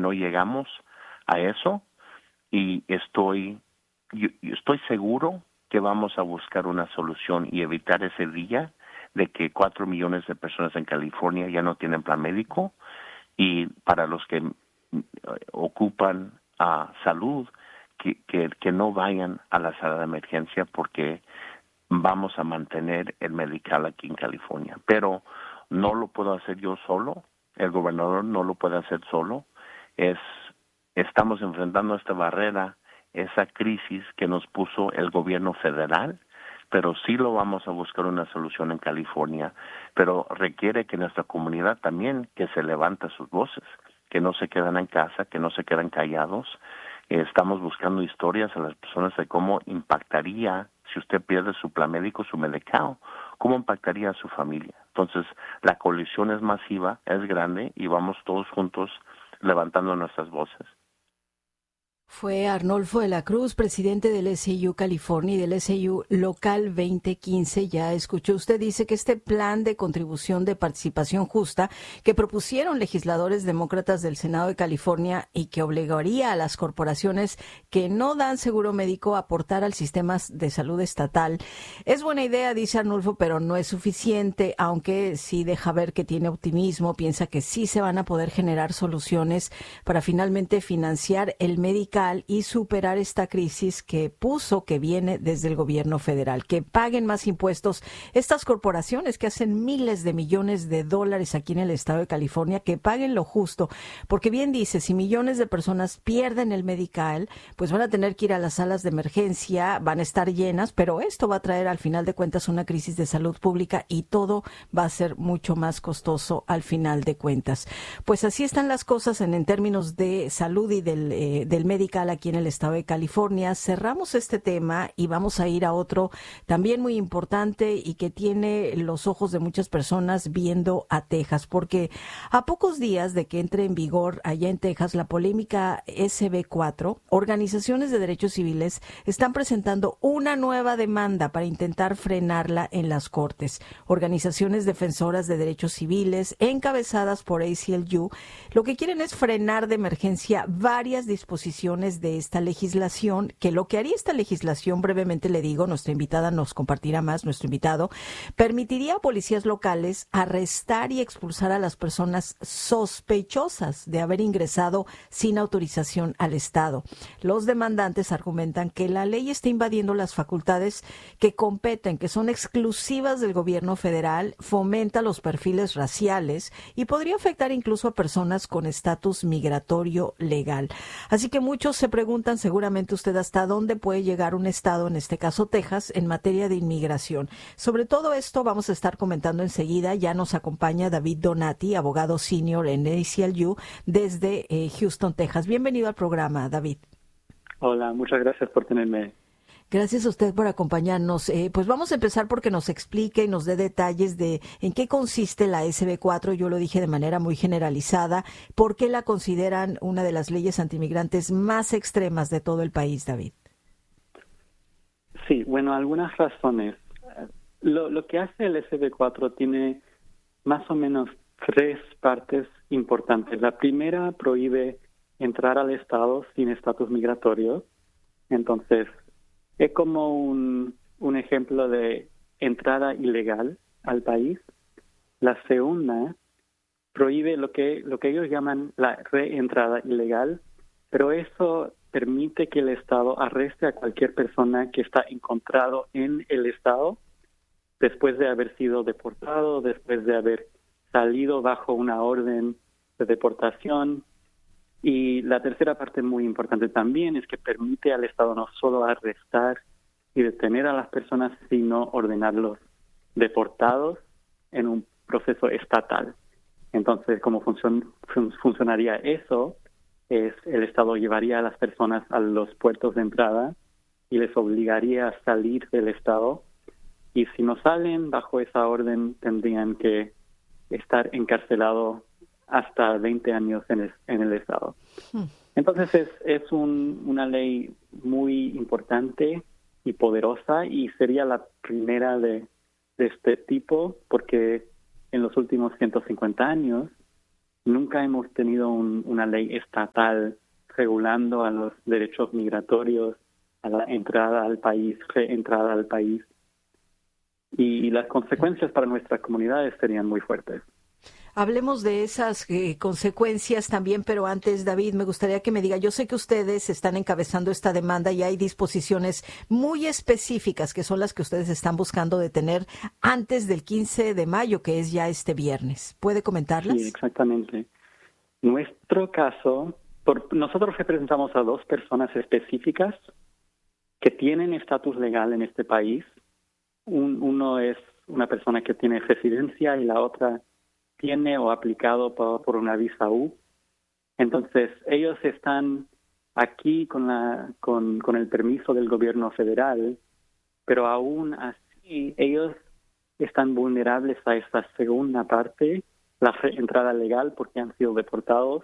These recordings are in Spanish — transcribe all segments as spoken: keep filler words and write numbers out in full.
no llegamos a eso, y estoy, yo, yo estoy seguro que vamos a buscar una solución y evitar ese día de que cuatro millones de personas en California ya no tienen plan médico, y para los que ocupan uh, salud, que, que, que no vayan a la sala de emergencia, porque vamos a mantener el medical aquí en California. Pero no lo puedo hacer yo solo, el gobernador no lo puede hacer solo. Es, estamos enfrentando esta barrera, esa crisis que nos puso el gobierno federal, pero sí lo vamos a buscar una solución en California, pero requiere que nuestra comunidad también que se levante sus voces, que no se quedan en casa, que no se quedan callados. Eh, estamos buscando historias a las personas de cómo impactaría, si usted pierde su plan médico, su Medi-Cal, cómo impactaría a su familia. Entonces, la coalición es masiva, es grande, y vamos todos juntos levantando nuestras voces. Fue Arnolfo de la Cruz, presidente del S I U California y del S I U Local veinte quince. Ya escuchó usted, dice que este plan de contribución de participación justa que propusieron legisladores demócratas del Senado de California y que obligaría a las corporaciones que no dan seguro médico a aportar al sistema de salud estatal. Es buena idea, dice Arnolfo, pero no es suficiente, aunque sí deja ver que tiene optimismo, piensa que sí se van a poder generar soluciones para finalmente financiar el Medi-Cal y superar esta crisis que puso, que viene desde el gobierno federal. Que paguen más impuestos estas corporaciones que hacen miles de millones de dólares aquí en el estado de California, que paguen lo justo, porque bien dice, si millones de personas pierden el Medi-Cal, pues van a tener que ir a las salas de emergencia, van a estar llenas, pero esto va a traer al final de cuentas una crisis de salud pública y todo va a ser mucho más costoso al final de cuentas. Pues así están las cosas en, en términos de salud y del, eh, del Medi-Cal aquí en el estado de California. Cerramos este tema y vamos a ir a otro también muy importante y que tiene los ojos de muchas personas viendo a Texas, porque a pocos días de que entre en vigor allá en Texas la polémica S B cuatro, organizaciones de derechos civiles están presentando una nueva demanda para intentar frenarla en las cortes. Organizaciones defensoras de derechos civiles encabezadas por A C L U lo que quieren es frenar de emergencia varias disposiciones de esta legislación, que lo que haría esta legislación, brevemente le digo, nuestra invitada nos compartirá más, nuestro invitado, permitiría a policías locales arrestar y expulsar a las personas sospechosas de haber ingresado sin autorización al Estado. Los demandantes argumentan que la ley está invadiendo las facultades que competen, que son exclusivas del gobierno federal, fomenta los perfiles raciales y podría afectar incluso a personas con estatus migratorio legal. Así que muchos se preguntan, seguramente usted, hasta dónde puede llegar un estado, en este caso Texas, en materia de inmigración. Sobre todo esto vamos a estar comentando enseguida. Ya nos acompaña David Donati, abogado senior en A C L U desde eh, Houston, Texas. Bienvenido al programa, David. Hola, muchas gracias por tenerme. Gracias a usted por acompañarnos. Eh, pues vamos a empezar porque nos explique y nos dé detalles de en qué consiste la S B cuatro. Yo lo dije de manera muy generalizada. ¿Por qué la consideran una de las leyes antimigrantes más extremas de todo el país, David? Sí, bueno, algunas razones. Lo, lo que hace el S B cuatro tiene más o menos tres partes importantes. La primera prohíbe entrar al Estado sin estatus migratorio. Entonces, es como un, un ejemplo de entrada ilegal al país. La segunda prohíbe lo que lo que ellos llaman la reentrada ilegal, pero eso permite que el Estado arreste a cualquier persona que está encontrado en el Estado después de haber sido deportado, después de haber salido bajo una orden de deportación. Y la tercera parte muy importante también es que permite al Estado no solo arrestar y detener a las personas, sino ordenarlos deportados en un proceso estatal. Entonces, ¿cómo funcion- fun- funcionaría eso? Es el Estado llevaría a las personas a los puertos de entrada y les obligaría a salir del Estado. Y si no salen bajo esa orden, tendrían que estar encarcelados hasta veinte años en el, en el Estado. Entonces es, es un, una ley muy importante y poderosa y sería la primera de, de este tipo porque en los últimos ciento cincuenta años nunca hemos tenido un, una ley estatal regulando a los derechos migratorios, a la entrada al país, reentrada al país. Y, y las consecuencias para nuestras comunidades serían muy fuertes. Hablemos de esas eh, consecuencias también, pero antes, David, me gustaría que me diga, yo sé que ustedes están encabezando esta demanda y hay disposiciones muy específicas que son las que ustedes están buscando detener antes del quince de mayo, que es ya este viernes. ¿Puede comentarlas? Sí, exactamente. Nuestro caso, por, nosotros representamos a dos personas específicas que tienen estatus legal en este país. Un, uno es una persona que tiene residencia y la otra tiene o aplicado por, por una visa U. Entonces, ellos están aquí con, la, con, con el permiso del gobierno federal, pero aún así ellos están vulnerables a esta segunda parte, la entrada legal, porque han sido deportados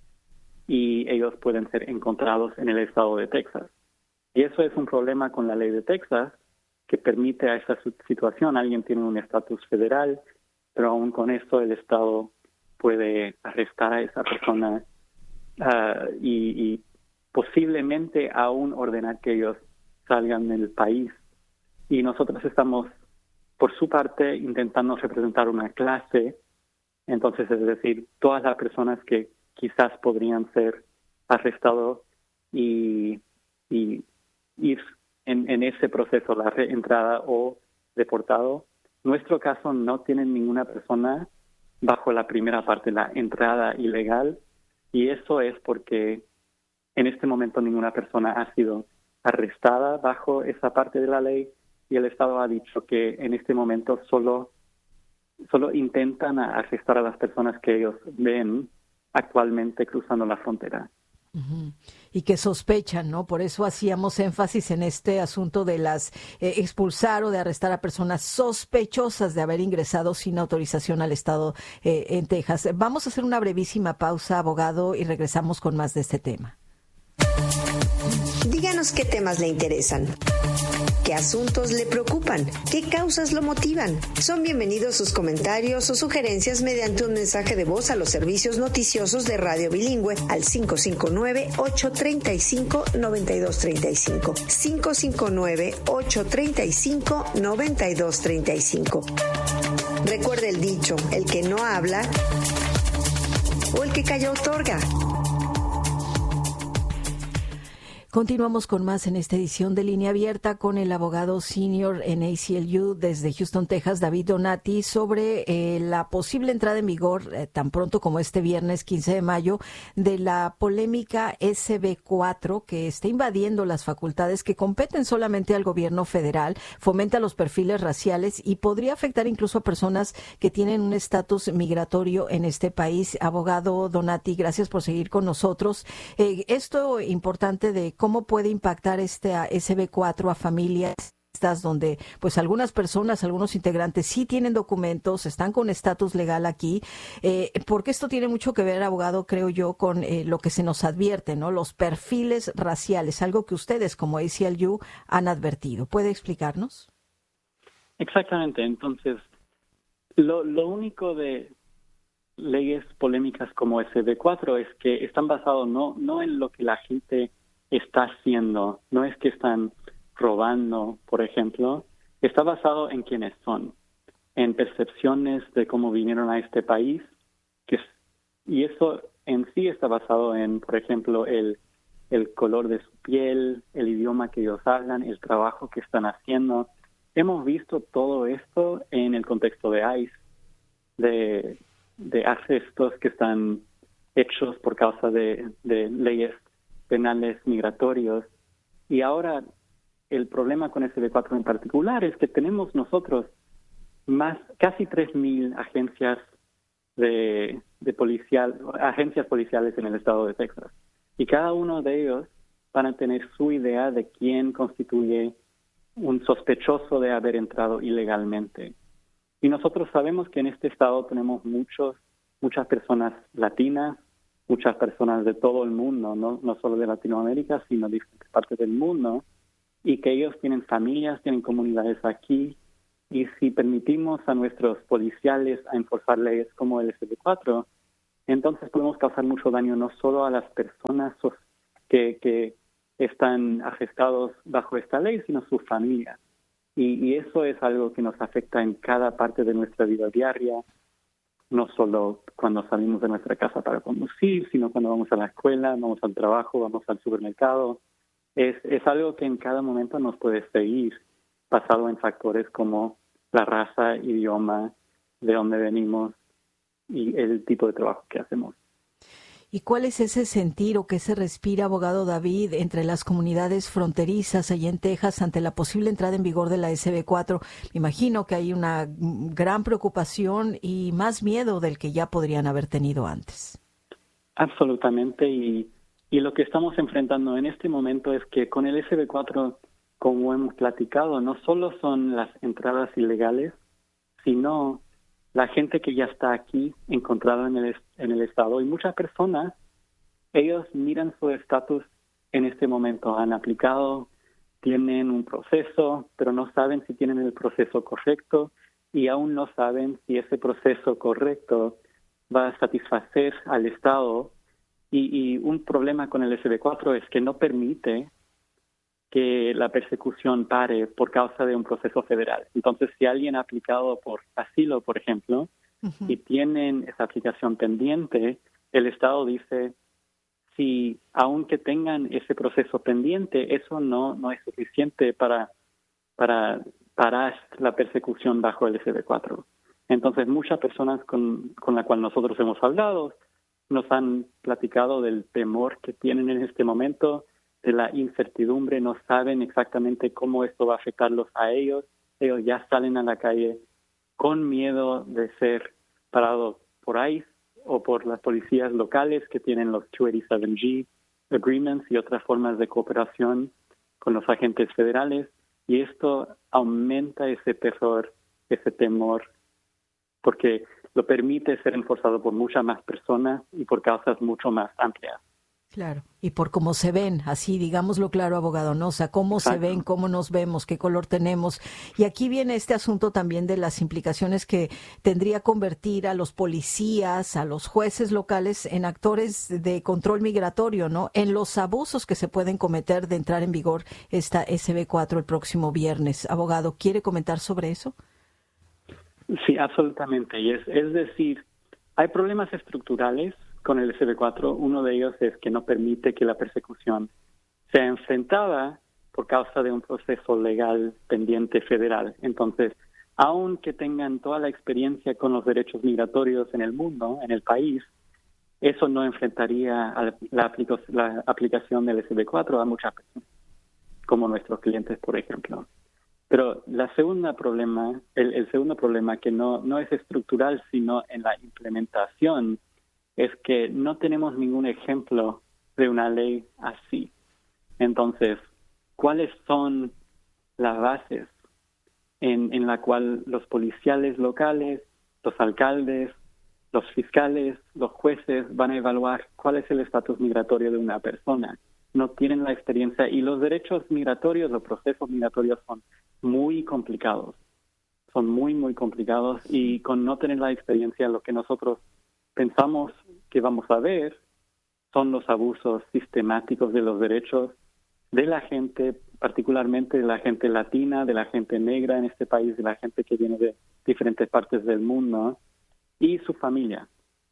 y ellos pueden ser encontrados en el estado de Texas. Y eso es un problema con la ley de Texas, que permite a esa situación. Alguien tiene un estatus federal, pero aún con esto el Estado puede arrestar a esa persona uh, y, y posiblemente aún ordenar que ellos salgan del país. Y nosotros estamos, por su parte, intentando representar una clase. Entonces, es decir, todas las personas que quizás podrían ser arrestados y, y ir en, en ese proceso, la reentrada o deportado. Nuestro caso no tiene ninguna persona bajo la primera parte, la entrada ilegal, y eso es porque en este momento ninguna persona ha sido arrestada bajo esa parte de la ley y el Estado ha dicho que en este momento solo, solo intentan arrestar a las personas que ellos ven actualmente cruzando la frontera. Uh-huh. Y que sospechan, ¿no? Por eso hacíamos énfasis en este asunto de las eh, expulsar o de arrestar a personas sospechosas de haber ingresado sin autorización al estado eh, en Texas. Vamos a hacer una brevísima pausa, abogado, y regresamos con más de este tema. Díganos qué temas le interesan, qué asuntos le preocupan, qué causas lo motivan. Son bienvenidos sus comentarios o sugerencias mediante un mensaje de voz a los servicios noticiosos de Radio Bilingüe al cinco cinco nueve, ocho tres cinco, nueve dos tres cinco. cinco cinco nueve, ocho tres cinco, nueve dos tres cinco. Recuerde el dicho, el que no habla o el que calla otorga. Continuamos con más en esta edición de Línea Abierta con el abogado senior en A C L U desde Houston, Texas, David Donati, sobre eh, la posible entrada en vigor eh, tan pronto como este viernes quince de mayo de la polémica S B cuatro que está invadiendo las facultades que competen solamente al gobierno federal, fomenta los perfiles raciales y podría afectar incluso a personas que tienen un estatus migratorio en este país. Abogado Donati, gracias por seguir con nosotros. Eh, esto importante de cómo puede impactar este S B cuatro a familias donde pues algunas personas, algunos integrantes sí tienen documentos, están con estatus legal aquí, eh, porque esto tiene mucho que ver, abogado, creo yo, con eh, lo que se nos advierte, ¿no? Los perfiles raciales, algo que ustedes como A C L U han advertido. ¿Puede explicarnos? Exactamente. Entonces, lo, lo único de leyes polémicas como S B cuatro es que están basados no, no en lo que la gente está haciendo, no es que están robando, por ejemplo, está basado en quiénes son, en percepciones de cómo vinieron a este país, que, y eso en sí está basado en, por ejemplo, el, el color de su piel, el idioma que ellos hablan, el trabajo que están haciendo. Hemos visto todo esto en el contexto de I C E, de, de arrestos que están hechos por causa de, de leyes penales migratorios. Y ahora el problema con S B cuatro en particular es que tenemos nosotros más casi tres mil agencias de, de policial, agencias policiales en el estado de Texas. Y cada uno de ellos van a tener su idea de quién constituye un sospechoso de haber entrado ilegalmente. Y nosotros sabemos que en este estado tenemos muchos, muchas personas latinas, muchas personas de todo el mundo, no, no solo de Latinoamérica, sino de diferentes partes del mundo, y que ellos tienen familias, tienen comunidades aquí, y si permitimos a nuestros policiales a enforzar leyes como el S B cuatro, entonces podemos causar mucho daño no solo a las personas que, que están afectados bajo esta ley, sino a sus familias. Y, y eso es algo que nos afecta en cada parte de nuestra vida diaria, no solo cuando salimos de nuestra casa para conducir, sino cuando vamos a la escuela, vamos al trabajo, vamos al supermercado. Es, es algo que en cada momento nos puede seguir, basado en factores como la raza, idioma, de dónde venimos y el tipo de trabajo que hacemos. ¿Y cuál es ese sentir o qué se respira, abogado David, entre las comunidades fronterizas allá en Texas ante la posible entrada en vigor de la S B cuatro? Me imagino que hay una gran preocupación y más miedo del que ya podrían haber tenido antes. Absolutamente, y, y lo que estamos enfrentando en este momento es que con el S B cuatro, como hemos platicado, no solo son las entradas ilegales, sino la gente que ya está aquí encontrada en el, en el estado, y muchas personas, ellos miran su estatus en este momento, han aplicado, tienen un proceso, pero no saben si tienen el proceso correcto y aún no saben si ese proceso correcto va a satisfacer al estado. Y, y un problema con el S B cuatro es que no permite que la persecución pare por causa de un proceso federal. Entonces, si alguien ha aplicado por asilo, por ejemplo, uh-huh. y tienen esa aplicación pendiente, el Estado dice, si aunque tengan ese proceso pendiente, eso no, no es suficiente para, para parar la persecución bajo el S B cuatro. Entonces, muchas personas con, con las cuales nosotros hemos hablado nos han platicado del temor que tienen en este momento, de la incertidumbre, no saben exactamente cómo esto va a afectarlos a ellos. Ellos ya salen a la calle con miedo de ser parados por ICE o por las policías locales que tienen los dos ochenta y siete G agreements y otras formas de cooperación con los agentes federales. Y esto aumenta ese terror, ese temor, porque lo permite ser enforzado por muchas más personas y por causas mucho más amplias. Claro, y por cómo se ven, así digámoslo claro, abogado Noza, cómo Exacto. se ven, cómo nos vemos, qué color tenemos. Y aquí viene este asunto también de las implicaciones que tendría convertir a los policías, a los jueces locales en actores de control migratorio, ¿no? En los abusos que se pueden cometer de entrar en vigor esta S B cuatro el próximo viernes. Abogado, ¿quiere comentar sobre eso? Sí, absolutamente. Y es, es decir, hay problemas estructurales con el S B cuatro. Uno de ellos es que no permite que la persecución sea enfrentada por causa de un proceso legal pendiente federal. Entonces, aunque tengan toda la experiencia con los derechos migratorios en el mundo, en el país, eso no enfrentaría a la, aplico, la aplicación del S B cuatro a muchas personas, como nuestros clientes, por ejemplo. Pero la segunda problema, el, el segundo problema que no, no es estructural, sino en la implementación, es que no tenemos ningún ejemplo de una ley así. Entonces, ¿cuáles son las bases en, en la cual los policiales locales, los alcaldes, los fiscales, los jueces van a evaluar cuál es el estatus migratorio de una persona? No tienen la experiencia y los derechos migratorios, los procesos migratorios son muy complicados. Son muy, muy complicados y con no tener la experiencia, lo que nosotros pensamos que vamos a ver son los abusos sistemáticos de los derechos de la gente, particularmente de la gente latina, de la gente negra en este país, de la gente que viene de diferentes partes del mundo y su familia.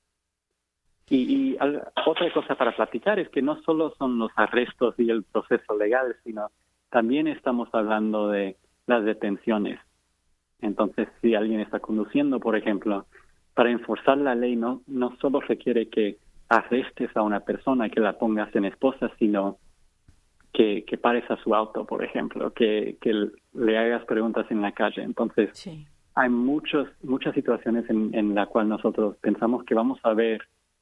Y, y al, otra cosa para platicar es que no solo son los arrestos y el proceso legal, sino también estamos hablando de las detenciones. Entonces, si alguien está conduciendo, por ejemplo, para enforzar la ley no, no solo requiere que arrestes a una persona, que la pongas en esposa, sino que, que pares a su auto, por ejemplo, que, que le hagas preguntas en la calle. Entonces, sí. hay muchos, muchas situaciones en, en la cual nosotros pensamos que vamos a ver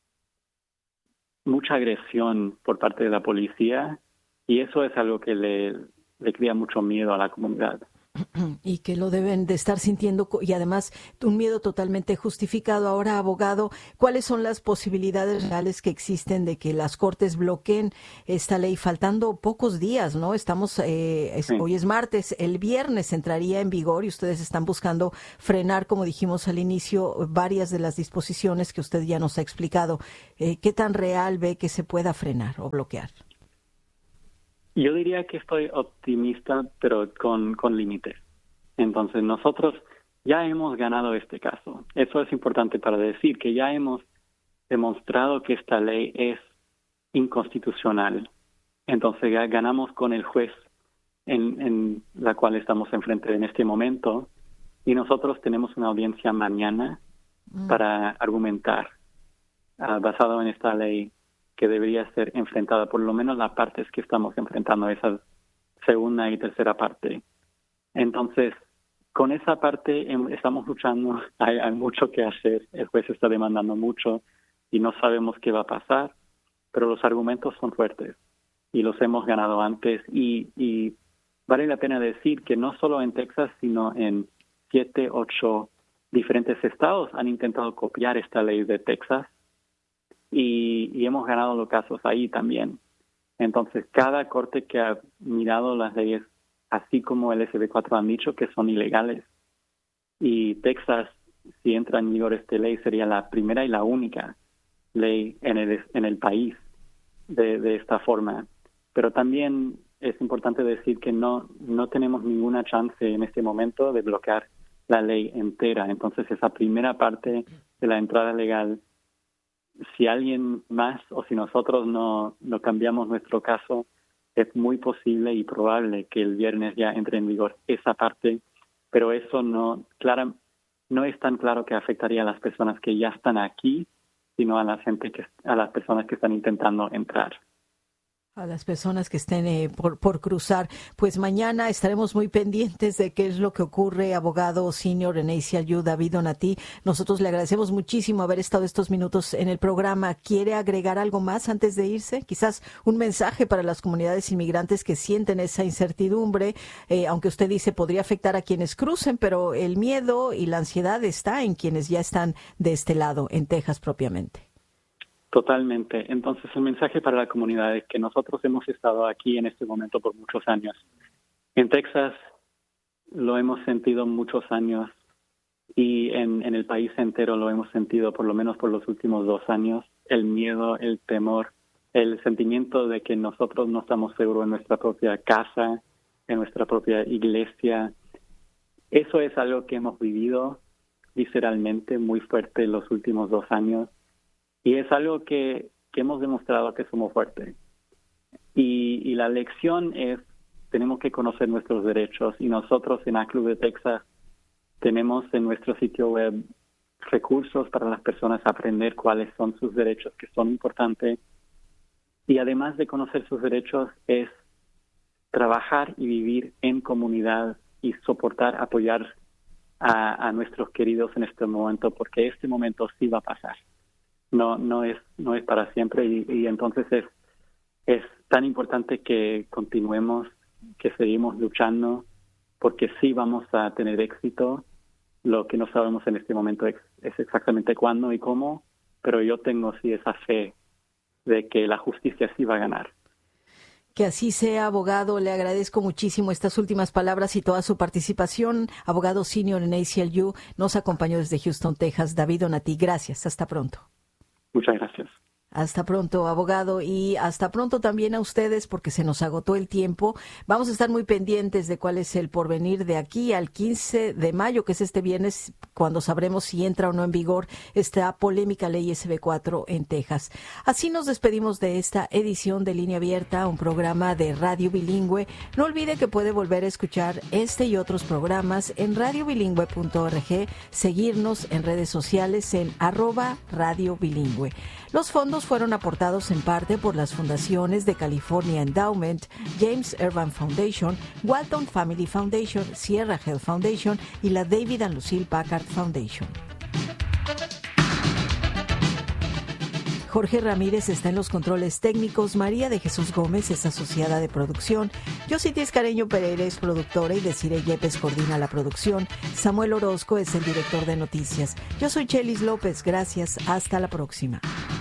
mucha agresión por parte de la policía y eso es algo que le, le crea mucho miedo a la comunidad. Y que lo deben de estar sintiendo y además un miedo totalmente justificado. Ahora, abogado, ¿cuáles son las posibilidades reales que existen de que las Cortes bloqueen esta ley faltando pocos días, ¿no? Estamos, eh, es, sí. Hoy es martes, el viernes entraría en vigor y ustedes están buscando frenar, como dijimos al inicio, varias de las disposiciones que usted ya nos ha explicado. Eh, ¿Qué tan real ve que se pueda frenar o bloquear? Yo diría que estoy optimista, pero con, con límites. Entonces, nosotros ya hemos ganado este caso. Eso es importante para decir que ya hemos demostrado que esta ley es inconstitucional. Entonces, ya ganamos con el juez en, en la cual estamos enfrente en este momento y nosotros tenemos una audiencia mañana mm. para argumentar uh, basado en esta ley que debería ser enfrentada, por lo menos las partes que estamos enfrentando, esa segunda y tercera parte. Entonces, con esa parte estamos luchando, hay, hay mucho que hacer, el juez está demandando mucho y no sabemos qué va a pasar, pero los argumentos son fuertes y los hemos ganado antes y, y vale la pena decir que no solo en Texas, sino en siete, ocho diferentes estados han intentado copiar esta ley de Texas. Y, y hemos ganado los casos ahí también. Entonces, cada corte que ha mirado las leyes, así como el S B cuatro han dicho que son ilegales. Y Texas, si entra en vigor esta ley, sería la primera y la única ley en el, en el país de, de esta forma. Pero también es importante decir que no, no tenemos ninguna chance en este momento de bloquear la ley entera. Entonces, esa primera parte de la entrada legal, si alguien más o si nosotros no, no cambiamos nuestro caso, es muy posible y probable que el viernes ya entre en vigor esa parte, pero eso no, clara, no es tan claro que afectaría a las personas que ya están aquí, sino a la gente que, a las personas que están intentando entrar. A las personas que estén eh, por, por cruzar. Pues mañana estaremos muy pendientes de qué es lo que ocurre, abogado senior en A C L U, David Donati. Nosotros le agradecemos muchísimo haber estado estos minutos en el programa. ¿Quiere agregar algo más antes de irse? Quizás un mensaje para las comunidades inmigrantes que sienten esa incertidumbre, eh, aunque usted dice podría afectar a quienes crucen, pero el miedo y la ansiedad está en quienes ya están de este lado, en Texas propiamente. Totalmente. Entonces, el mensaje para la comunidad es que nosotros hemos estado aquí en este momento por muchos años. En Texas lo hemos sentido muchos años y en, en el país entero lo hemos sentido por lo menos por los últimos dos años. El miedo, el temor, el sentimiento de que nosotros no estamos seguros en nuestra propia casa, en nuestra propia iglesia. Eso es algo que hemos vivido visceralmente muy fuerte en los últimos dos años. Y es algo que, que hemos demostrado que somos fuertes. Y, y la lección es, tenemos que conocer nuestros derechos. Y nosotros en A C L U de Texas tenemos en nuestro sitio web recursos para las personas aprender cuáles son sus derechos, que son importantes. Y además de conocer sus derechos, es trabajar y vivir en comunidad y soportar, apoyar a, a nuestros queridos en este momento, porque este momento sí va a pasar. No, no es, no es para siempre y, y entonces es, es tan importante que continuemos, que seguimos luchando, porque sí vamos a tener éxito. Lo que no sabemos en este momento es, es exactamente cuándo y cómo, pero yo tengo sí esa fe de que la justicia sí va a ganar. Que así sea, abogado. Le agradezco muchísimo estas últimas palabras y toda su participación. Abogado senior en A C L U, nos acompañó desde Houston, Texas, David Donati. Gracias. Hasta pronto. Muchas gracias. Hasta pronto, abogado, y hasta pronto también a ustedes porque se nos agotó el tiempo. Vamos a estar muy pendientes de cuál es el porvenir de aquí al quince de mayo, que es este viernes, cuando sabremos si entra o no en vigor esta polémica ley S B cuatro en Texas. Así nos despedimos de esta edición de Línea Abierta, un programa de Radio Bilingüe. No olvide que puede volver a escuchar este y otros programas en radio bilingüe punto org, seguirnos en redes sociales en arroba Radio Bilingüe. Los fondos fueron aportados en parte por las fundaciones de California Endowment, James Urban Foundation, Walton Family Foundation, Sierra Health Foundation y la David and Lucille Packard Foundation. Jorge Ramírez está en los controles técnicos. María de Jesús Gómez es asociada de producción. Yossi Tiscareño Pereira es productora y Desiree Yepes coordina la producción. Samuel Orozco es el director de noticias. Yo soy Chelis López. Gracias. Hasta la próxima.